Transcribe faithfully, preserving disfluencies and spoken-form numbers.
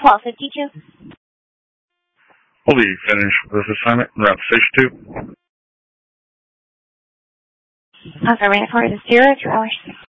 twelve fifty-two. We'll be finished with this assignment around six two. Confirming for the zero, two hours.